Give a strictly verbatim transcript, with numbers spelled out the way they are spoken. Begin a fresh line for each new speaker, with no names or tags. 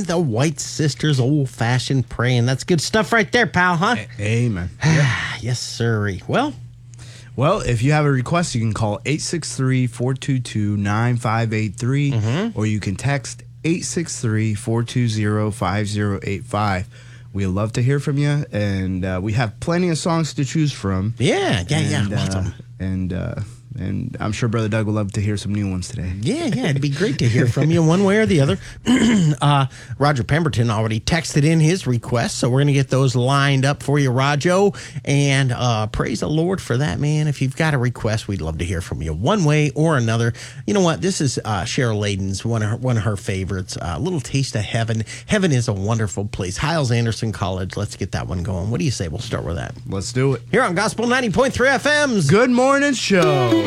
and the White Sisters, Old-Fashioned Praying. That's good stuff right there, pal, huh?
A- amen.
Yes, sir. Well,
Well, if you have a request, you can call eight six three, four two two, nine five eight three, mm-hmm. or you can text eight six three, four two zero, five zero eight five. We'd love to hear from you, and uh, we have plenty of songs to choose from.
yeah, yeah,
and,
yeah.
uh, and, uh, and I'm sure Brother Doug would love to hear some new ones today.
Yeah, yeah, it'd be great to hear from you one way or the other. uh, Roger Pemberton already texted in his request, so we're going to get those lined up for you, Rajo. And uh, praise the Lord for that, man. If you've got a request, we'd love to hear from you one way or another. You know what? This is uh, Cheryl Layden's, one of her, one of her favorites, A uh, Little Taste of Heaven. Heaven is a wonderful place. Hyles Anderson College. Let's get that one going. What do you say? We'll start with that.
Let's do it.
Here on Gospel ninety point three F M's
Good Morning Show.